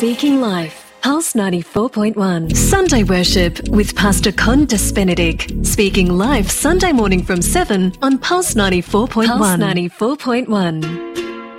Seeking Life, Pulse 94.1. Sunday Worship with Pastor Condas Benedict. Speaking Life Sunday morning from 7 on Pulse 94.1. Pulse 94.1.